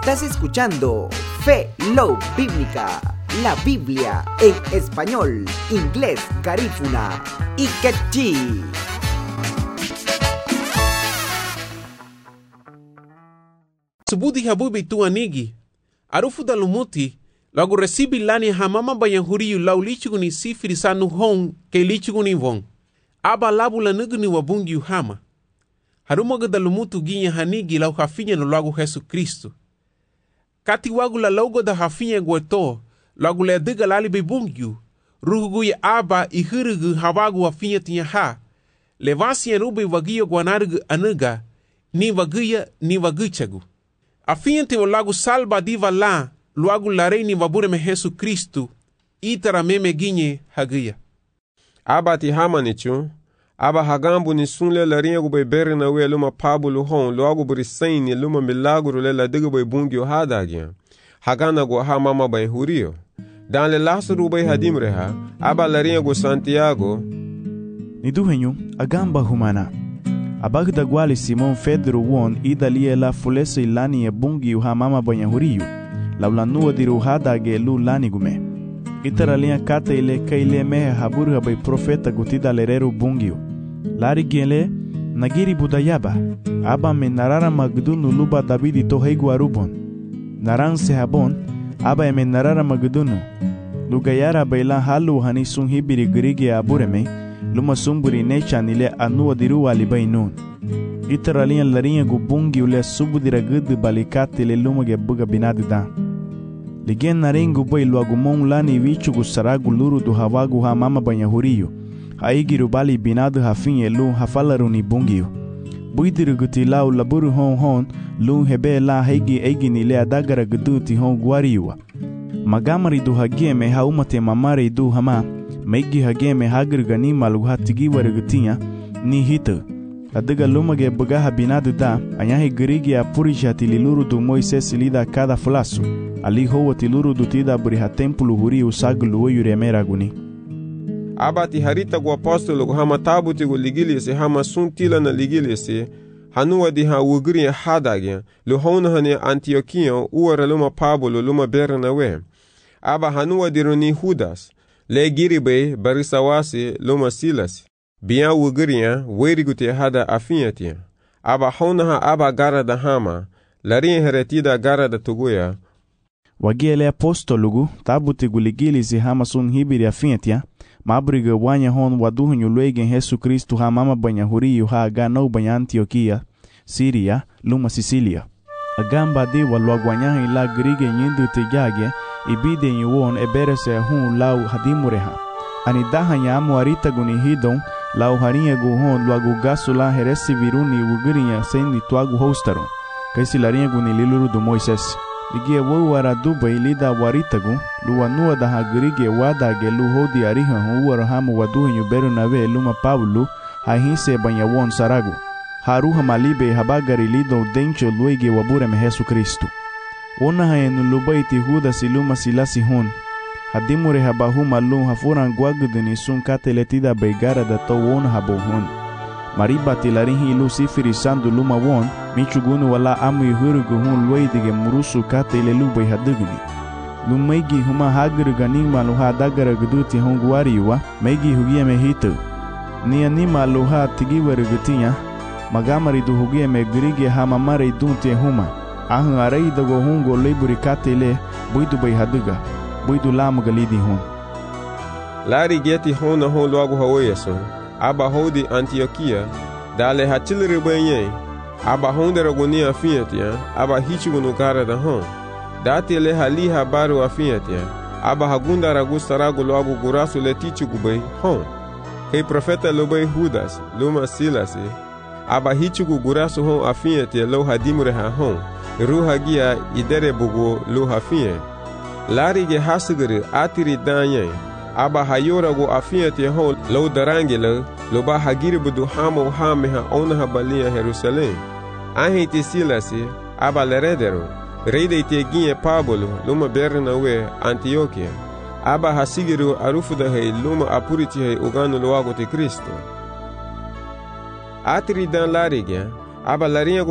Estás escuchando Fe, Love Bíblica, la Biblia en español, inglés, garífuna y quechí. Subuhi habubi tu anigi. Arufu dalumuti, lagu resibi lani hamama bayahuriyu lau lichuguni sifiri sanu hong ke lichuguni vong. Aba labu la nuguni wabungi uhama. Harumaga dalumutu ginya hanigi lau hafinya no lagu Yesu Kristo. Kati wagu la logo da hafinya gueto, lagu le diga lali bebungiu. Ruhugu ya aba ihirugu hawagu hafinya tinya ha. Levasi ya rubi wagiyo guanarugu anuga, ni waguya ni waguchagu. Afiente o lagu salba diva la, luagu la reini wabure me Yesu Kristo, itara meme ginye hagia. Aba ti hama ni chu, aba hagambu ni sunle la rinha gube beri na we luma pabulu hon, luagu buri saini luma milaguru le la diga bai bungi o hadagia. Hagana go ha mama bai hurio. Dan le lasuru bai hadim reha, aba la rinha go Santiago. Ni duhenyu, agamba humana. Abagda gwali Simon Pedro won idalie la fulese ilani e bungi uha mama banyahuriyu. Laulanua diru hadage lu lani gume. Itaralia kate ile kaile mehe haburu bai profeta gutida lereru bungiu. Lari gele nagiri budayaba. Aba me narara magdunu luba Davidi toheigu arubon. Naran sehabon aba me narara magdunu. Lugayara baila halu hani sun hibiri grigi abureme. Luma sumburi necha nile anua diru alibai nun. Itaralia larinha gubungi ule subudira gudu balikati le luma ge buga binadi da. Ligen narengu bai luagumon lani vichugu saragu luru du hawagu ha mama banyahuriyu. Haigiru bali binadu hafinye lu hafalaru ni bungiyu. Buidiru guti lau laburu hon hon lu hebe la haigi egi nile adagara gudu ti hon guariyuwa. Magamari du hagieme haumate mamare du hama. Meigi hageme hagirga ni maluha tigi warigutinha ni hita. Adiga lumage bugaha binadu da, anyahi girigi apurisha tililuru du Moises lida cada flasu. Ali hoa tiluru du tida buriha tempulu huri usagulu oyuremera guni. Abati harita gu apostolo gu hama tabuti gu ligilisi hama suntila na ligilisi. Hanua di ha wugiri hadagya, luhona hani Antiokia uwara luma Pablo luma berna we. Aba hanua diruni Judas. Le giribe barisawasi luma Silas. Biya wugiriya werigute hada afiyatia. Aba honaha aba gara da hama. Larin heretida gara da tuguya. Wagele apostolugu tabuti guligili si hama sun hibiri afiyatia. Mabriga wanya hon waduhunyu luegen Yesu Kristu ha mama banyahuriyu ha agano banya Antiokia, Siria, luma Sicilia. Agamba de walwagwanyahi la grige nyindu tejage. Ibide nyuwon eberese hun lau hadimureha. Ani daha nyamu arita guni hidon lau harinha guhon luagu gasu la heresi viruni wugirinya sendi tuagu hostaron. Kaisi larinha guni liluru du Moises. Ligie wawara duba ilida waritagu luwanua daha grige wadage lu hodi ariha hun uwara hamu waduhinyu beru nawe luma Pablo hahinse banyawon saragu. Haruha malibe habagari lido dencho luege wabure me Yesu Kristu. Ona hayenu lubaiti Judas iluma silasi hon. Hadimure habahuma lum hafuran guaguduni sun kateletida beigara da to won habohon. Maribati larinhi ilu sifiri sandu luma won, michugunu wala amu ihurugu hun luaidige murusu katele lubai haduguni. Lumaigi huma haguruga nima luha dagara guduti hon guariwa, meigi hugia me hito. Ni anima luha tigiwarugutinya, magamari du hugia me gurige hamamare dunte huma. Ahun arai dago hungo leburi katele buidu bai haduga buidu lamuga lidi hun. Lari geti hona hon luagu haweyeso. Aba hodi Antiokia. Dale hachiliri benye. Aba hondera guni afiyatia. Aba hichigunu gara da hon. Dati le hali habaru afiyatia. Aba hagunda ragusta ragu luagu gurasu le tichugu bai hon. Kei profeta lubai Judas luma Silasi. Aba hichugu gurasu hon afiyatia lo hadimureha hon. Ruha gia idere bugu lu hafiye. Lari ge hasugiri atiri danye. Aba hayora gu afiyate hon lo darangele lo ba hagiri budu hamo hameha onaha balia Jerusalem. Ahiti Silasi aba leredero. Reide ite ginye Pablo luma berna we Antiokia. Aba hasigiru arufuda he luma apuriti he uganu luago te Kristo. Atiri dan lari ge aba larinha